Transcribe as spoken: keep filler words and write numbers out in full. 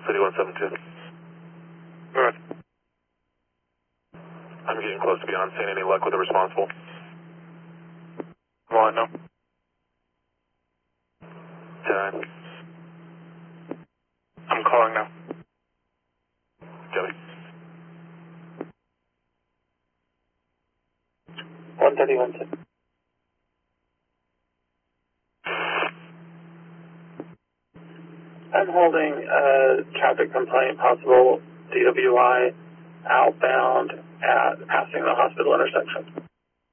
City one seven two. North. I'm getting close to being on scene. Any luck with the responsible? One, no. Time. I'm calling now. Copy. one thirty-one, sir. I'm holding a traffic complaint, possible D W I, outbound at passing the hospital intersection.